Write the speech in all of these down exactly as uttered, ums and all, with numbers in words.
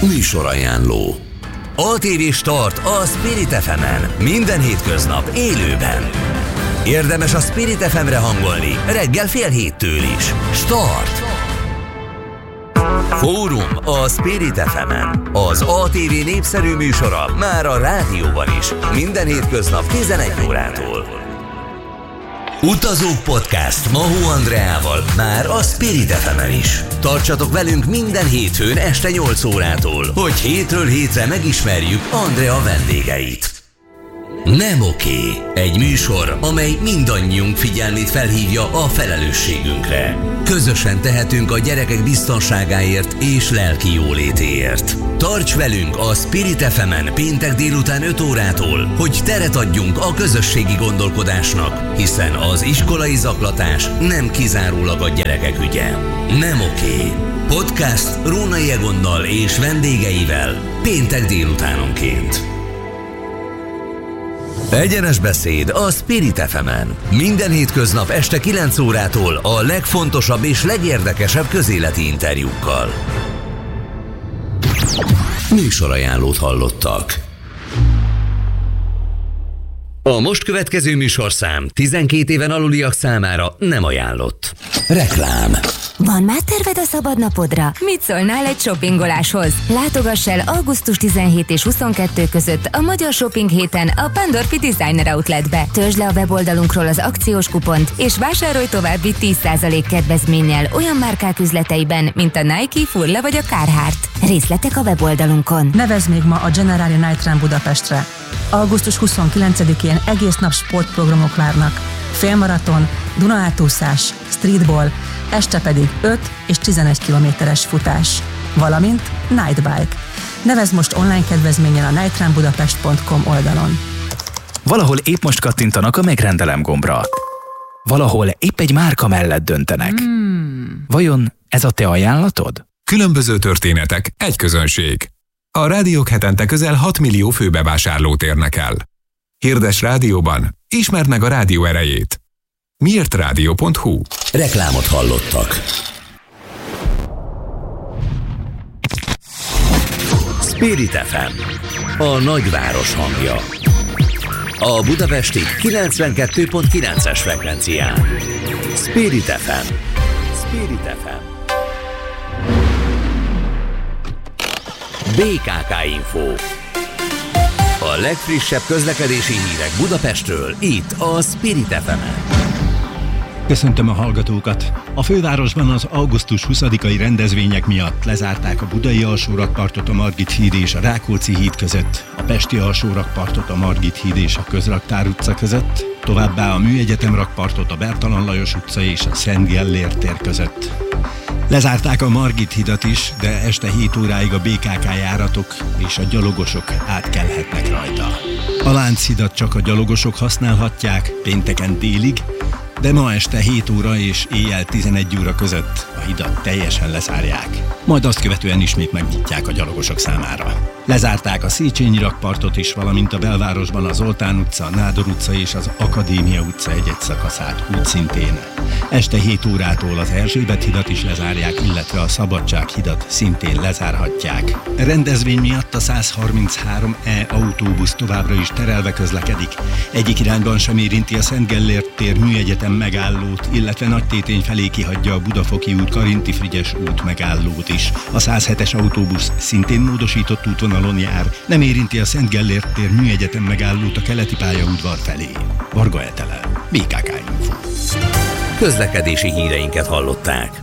Műsorajánló. á té vé Start a Spirit ef emen. Minden hétköznap élőben. Érdemes a Spirit ef emre hangolni reggel fél héttől is. Start! Fórum a Spirit ef emen. Az á té vé népszerű műsora már a rádióban is. Minden hétköznap tizenegy órától. Utazók Podcast Mahó Andreával már a Spirit ef emen is. Tartsatok velünk minden hétfőn este nyolc órától, hogy hétről hétre megismerjük Andrea vendégeit. Nem oké. Egy műsor, amely mindannyiunk figyelmét felhívja a felelősségünkre. Közösen tehetünk a gyerekek biztonságáért és lelki jólétéért. Tarts velünk a Spirit ef emen péntek délután öt órától, hogy teret adjunk a közösségi gondolkodásnak, hiszen az iskolai zaklatás nem kizárólag a gyerekek ügye. Nem oké. Podcast Rónai Egonnal és vendégeivel péntek délutánonként. Egyenes beszéd a Spirit ef emen. Minden hétköznap este kilenc órától a legfontosabb és legérdekesebb közéleti interjúkkal. Műsorajánlót hallottak. A most következő műsorszám tizenkét éven aluliak számára nem ajánlott. Reklám. Van már terved a szabadnapodra? Mit szólnál egy shoppingoláshoz? Látogass el augusztus tizenhetedike és huszonkettő között a Magyar Shopping héten a Pandorfi Designer Outletbe. Töltsd le a weboldalunkról az akciós kupont, és vásárolj további tíz százalék kedvezménnyel olyan márkák üzleteiben, mint a Nike, Furla vagy a Carhartt. Részletek a weboldalunkon. Nevezd még ma a Generali Night Run Budapestre. augusztus huszonkilencedikén egész nap sportprogramok várnak. Félmaraton, Dunaátúszás, streetball, este pedig öt és tizenegy kilométeres futás, valamint nightbike. Nevezd most online kedvezménnyel a night run budapest pont com oldalon. Valahol épp most kattintanak a megrendelem gombra. Valahol épp egy márka mellett döntenek. Hmm. Vajon ez a te ajánlatod? Különböző történetek, egy közönség. A rádiók hetente közel hat millió főbevásárlót érnek el. Hirdess rádióban, ismerd meg a rádió erejét. miért rádió pont hu. Reklámot hallottak. Spirit ef em, a nagyváros hangja. A budapesti kilencvenkettő pont kilences frekvencián. Spirit ef em. Spirit ef em. bé ká ká Info. A legfrissebb közlekedési hírek Budapestről, itt a Spirit ef emen. Köszöntöm a hallgatókat! A fővárosban az augusztus huszadikai rendezvények miatt lezárták a budai alsórakpartot a Margit híd és a Rákóczi híd között, a pesti alsórakpartot a Margit híd és a Közraktár utca között, továbbá a Műegyetem rakpartot a Bertalan Lajos utca és a Szent Gellért tér között. Lezárták a Margit hidat is, de este hét óráig a bé ká ká járatok és a gyalogosok átkelhetnek rajta. A Lánchidat csak a gyalogosok használhatják pénteken délig, de ma este hét óra és éjjel tizenegy óra között a hidat teljesen lezárják. Majd azt követően ismét megnyitják a gyalogosok számára. Lezárták a Széchenyi rakpartot is, valamint a belvárosban az Zoltán utca, Nádor utca és az Akadémia utca egy-egy szakaszát úgy szintén. Este hét órától az Erzsébet hidat is lezárják, illetve a Szabadság hidat szintén lezárhatják. A rendezvény miatt a százharminchárom E autóbusz továbbra is terelve közlekedik. Egyik irányban sem érinti a Szent Gellért tér Műegyetem megállót, illetve Nagytétény felé kihagyja a Budafoki út, Karinti Frigyes út megállót is. A százhetes autóbusz szintén módosított útvonalon jár, nem érinti a Szent Gellért tér Műegyetem megállót a keleti pályaudvar felé. Varga Etele, bé ká ká Info. Közlekedési híreinket hallották.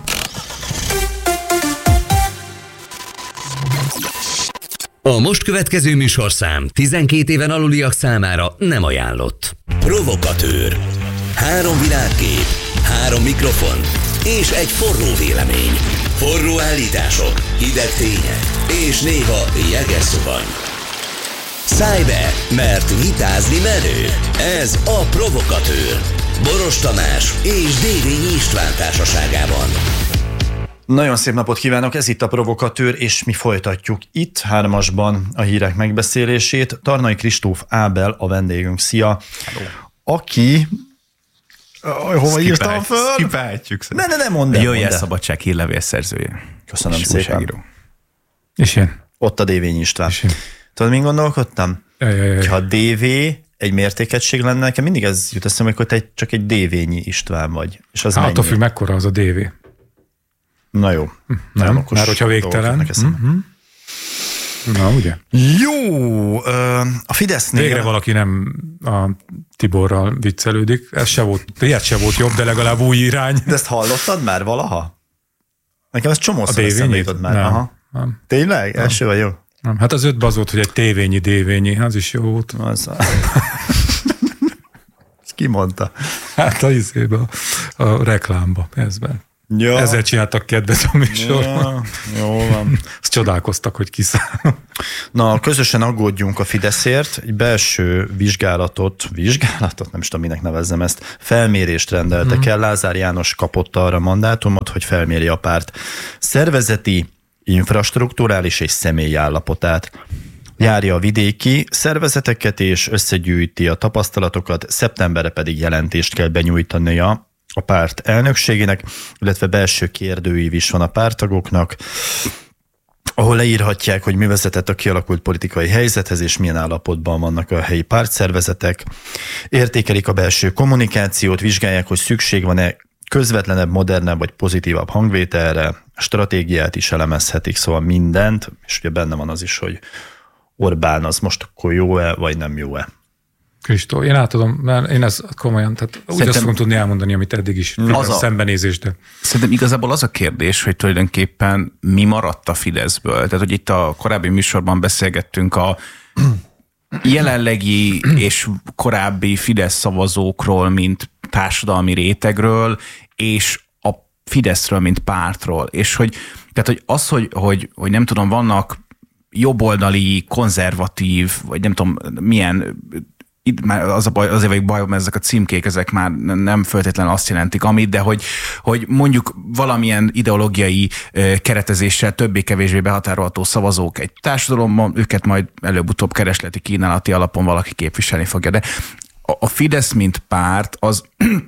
A most következő műsorszám tizenkét éven aluliak számára nem ajánlott. Provokatőr. Három világkép, három mikrofon és egy forró vélemény. Forró állítások, hideg tények és néha jeges szuvany. Szállj be, mert vitázni menő. Ez a Provokatőr. Boros Tamás és Dévényi István társaságában. Nagyon szép napot kívánok, ez itt a Provokatőr, és mi folytatjuk itt hármasban a hírek megbeszélését. Tarnai Kristóf Ábel a vendégünk. Szia! Hello. Aki... Hova írtam föl? Skipáltjuk. Ne, ne, ne, mondd el. Jöjjel Szabadság hírlevél szerzője. Köszönöm szépen. És én. Ott a Dévényi István. Tudod, min gondolkodtam? Ha a dé vé egy mértékegység lenne, nekem mindig ez jut eszembe, hogy te csak egy Dévényi István vagy. És az hát attól függ, mekkora az a dé vé. Na jó. Nem, nem már hogyha végtelen. Mm-hmm. Na, ugye? Jó, a Fidesznél... Végre valaki nem a Tiborral viccelődik. Ez se volt, ilyet se volt jobb, de legalább új irány. De ezt hallottad már valaha? Nekem ez csomószor eszembe jutott már. Nem, Aha. nem. Tényleg? Nem. Első vagy jó? Nem. Hát az öt az volt, hogy egy tévényi, dévényi, az is jó volt. Az a... Ki mondta? Hát a izébe, a, a reklámba, ezben. Ja. Ezzel csináltak kedvet a műsorban. Ja, jó van. Azt csodálkoztak, hogy kiszáll. Na, közösen aggódjunk a Fideszért. Egy belső vizsgálatot, vizsgálatot, nem is tudom, minek nevezzem ezt, felmérést rendeltek hmm. el. Lázár János kapott arra mandátumot, hogy felméri a párt szervezeti, infrastrukturális és személyi állapotát. Járja a vidéki szervezeteket és összegyűjti a tapasztalatokat, szeptemberre pedig jelentést kell benyújtania a párt elnökségének, illetve belső kérdőív is van a párttagoknak, ahol leírhatják, hogy mi vezetett a kialakult politikai helyzethez, és milyen állapotban vannak a helyi pártszervezetek. Értékelik a belső kommunikációt, vizsgálják, hogy szükség van-e közvetlenebb, modernebb vagy pozitívabb hangvételre, stratégiát is elemezhetik, szóval mindent, és ugye benne van az is, hogy Orbán az most akkor jó-e, vagy nem jó-e. Kristó, én átadom, mert én ezt komolyan, tehát úgy azt fogom tudni elmondani, amit eddig is, az a szembenézés, de... Szerintem igazából az a kérdés, hogy tulajdonképpen mi maradt a Fideszből. Tehát, hogy itt a korábbi műsorban beszélgettünk a jelenlegi és korábbi Fidesz szavazókról, mint társadalmi rétegről, és a Fideszről, mint pártról. És hogy, tehát, hogy az, hogy, hogy, hogy nem tudom, vannak jobboldali, konzervatív, vagy nem tudom, milyen... Itt már az a baj, azért vagyok bajom, ezek a címkék, ezek már nem feltétlenül azt jelentik, amit, de hogy, hogy mondjuk valamilyen ideológiai keretezéssel többé-kevésbé behatárolható szavazók egy társadalomban, őket majd előbb-utóbb keresleti kínálati alapon valaki képviselni fogja. De a, a Fidesz, mint párt, az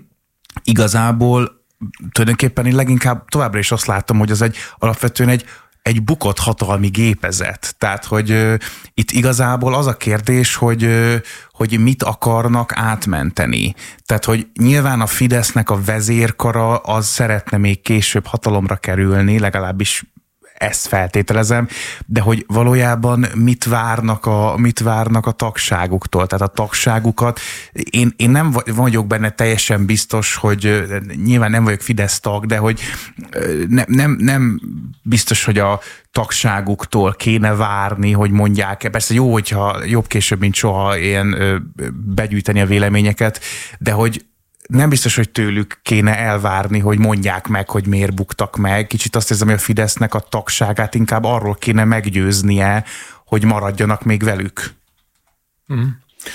igazából tulajdonképpen én leginkább továbbra is azt látom, hogy az egy alapvetően egy egy bukott hatalmi gépezet. Tehát, hogy uh, itt igazából az a kérdés, hogy, uh, hogy mit akarnak átmenteni. Tehát, hogy nyilván a Fidesznek a vezérkara az szeretne még később hatalomra kerülni, legalábbis ezt feltételezem, de hogy valójában mit várnak a, mit várnak a tagságuktól. Tehát a tagságukat, én, én nem vagyok benne teljesen biztos, hogy nyilván nem vagyok Fidesz tag, de hogy ne, nem, nem biztos, hogy a tagságuktól kéne várni, hogy mondják. Persze jó, hogyha jobb később, mint soha ilyen begyűjteni a véleményeket, de hogy nem biztos, hogy tőlük kéne elvárni, hogy mondják meg, hogy miért buktak meg. Kicsit azt érzem, hogy a Fidesznek a tagságát inkább arról kéne meggyőznie, hogy maradjanak még velük. Mm.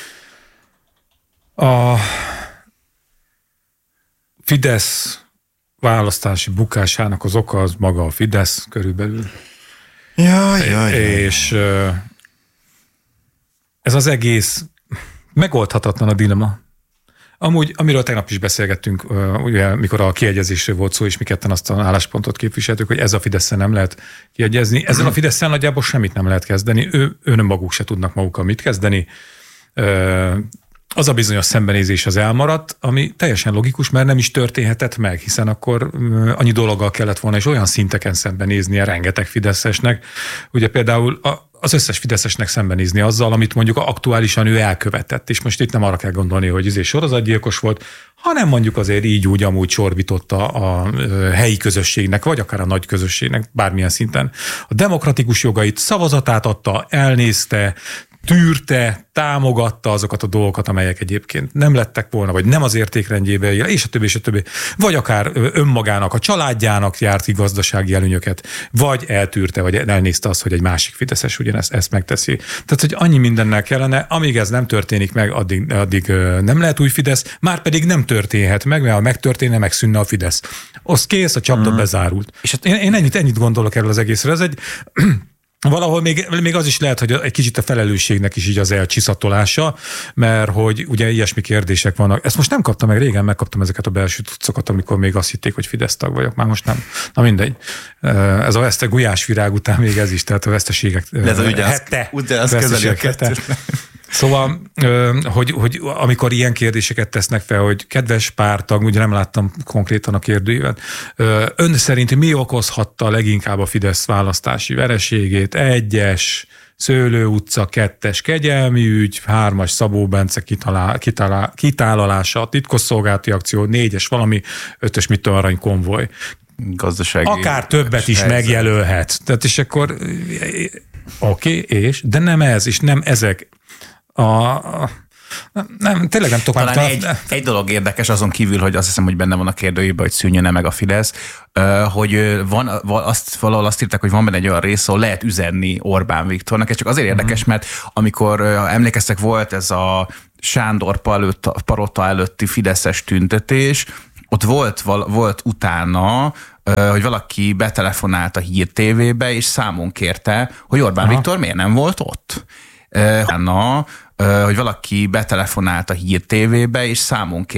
A Fidesz választási bukásának az oka az maga a Fidesz körülbelül. Jaj, jaj, jaj. És ez az egész megoldhatatlan a dilemma. Amúgy, amiről tegnap is beszélgettünk, ugye, mikor a kiegyezésről volt szó, és mi ketten azt az álláspontot képviseltük, hogy ez a Fidesszel nem lehet kiegyezni. Ezzel a Fidesszel nagyjából semmit nem lehet kezdeni. Ő, ő nem maguk se tudnak magukkal mit kezdeni. Az a bizonyos szembenézés az elmaradt, ami teljesen logikus, mert nem is történhetett meg, hiszen akkor annyi dologgal kellett volna, és olyan szinteken szembenéznie rengeteg fideszesnek. Ugye például a az összes fideszesnek szembenézni azzal, amit mondjuk aktuálisan ő elkövetett. És most itt nem arra kell gondolni, hogy izé sorozatgyilkos volt, hanem mondjuk azért így úgy amúgy csorbította a helyi közösségnek, vagy akár a nagy közösségnek, bármilyen szinten. A demokratikus jogait, szavazatát adta, elnézte, tűrte, támogatta azokat a dolgokat, amelyek egyébként nem lettek volna, vagy nem az értékrendjébe, és a többi, és a többi. Vagy akár önmagának, a családjának járt ki gazdasági előnyöket, vagy eltűrte, vagy elnézte azt, hogy egy másik fideszes ugyanezt ezt megteszi. Tehát, hogy annyi mindennel kellene, amíg ez nem történik meg, addig, addig nem lehet új Fidesz, már pedig nem történhet meg, mert ha megtörténne, megszűnne a Fidesz. Az kész, a csapda uh-huh. bezárult. És én, én ennyit, ennyit gondolok erről az egészre. Ez egy Valahol még, még az is lehet, hogy egy kicsit a felelősségnek is így az elcsiszatolása, mert hogy ugye ilyesmi kérdések vannak. Ezt most nem kaptam meg, régen megkaptam ezeket a belső cuccokat, amikor még azt hitték, hogy Fidesz tag vagyok, már most nem. Na mindegy. Ez a veszte gulyásvirág után még ez is, tehát a veszteségek ez ugye hette. Ugye az kezeli a kettőt. Szóval, hogy, hogy amikor ilyen kérdéseket tesznek fel, hogy kedves pártag, ugye nem láttam konkrétan a kérdőívet, ön szerint mi okozhatta leginkább a Fidesz választási vereségét? Egyes, Szőlő utca, kettes kegyelmi ügy, hármas Szabó Bence kitalál, kitalál, kitálalása, a titkosszolgálati akció, négyes valami, ötös mit tudom, arany konvoj. Gazdasági. Akár többet is helyzet megjelölhet. Tehát és akkor oké, okay, és, de nem ez, és nem ezek. A, a, nem, tényleg nem tudok. Talán egy, egy dolog érdekes, azon kívül, hogy azt hiszem, hogy benne van a kérdőjében, hogy szűnjön-e meg a Fidesz, hogy van, azt, valahol azt írták, hogy van benne egy olyan rész, ahol lehet üzenni Orbán Viktornak. Ez csak azért érdekes, mert amikor emlékeztek, volt ez a Sándor Palota előtti fideszes tüntetés, ott volt, volt utána, hogy valaki betelefonált a Hír té vébe, és számon kérte, hogy Orbán Aha. Viktor miért nem volt ott. Utána, hogy valaki betelefonált a Hír té vébe, és számon kérte,